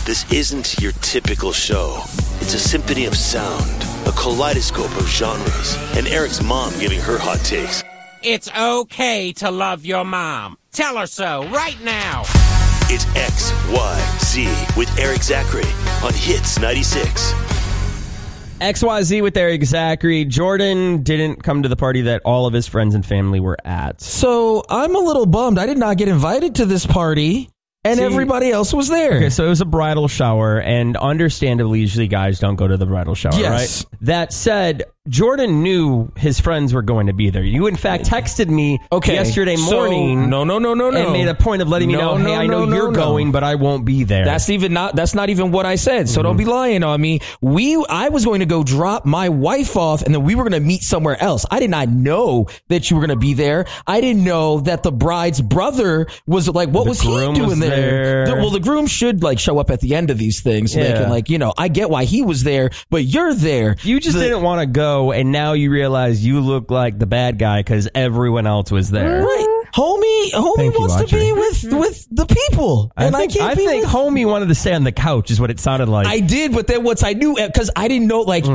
This isn't your typical show. It's a symphony of sound, a kaleidoscope of genres, and Eric's mom giving her hot takes. It's okay to love your mom. Tell her so right now. It's XYZ with Eric Zachary on Hits 96. XYZ with Eric Zachary. Jordan didn't come to the party that all of his friends and family were at. So I'm a little bummed. I did not get invited to this party, and everybody else was there. Okay, so it was a bridal shower, and understandably, usually guys don't go to the bridal shower, right? That said, Jordan knew his friends were going to be there. You, in fact, texted me yesterday morning. No. And made a point of letting me know, hey, I know you're going, but I won't be there. That's not even what I said. So don't be lying on me. I was going to go drop my wife off, and then we were going to meet somewhere else. I did not know that you were going to be there. I didn't know that the bride's brother was like, what was he doing there? Well, the groom should show up at the end of these things so they can I get why he was there, but you're there. You just didn't want to go. And now you realize you look like the bad guy because everyone else was there. Right. Homie wants to be with the people. I think Homie wanted to stay on the couch is what it sounded like. I did, but then once I knew, because I didn't know, it's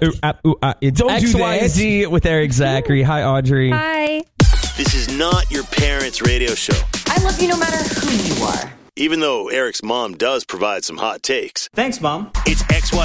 XYZ with Eric Zachary. Hi, Audrey. Hi. This is not your parents' radio show. I love you no matter who you are. Even though Eric's mom does provide some hot takes. Thanks, Mom. It's XYZ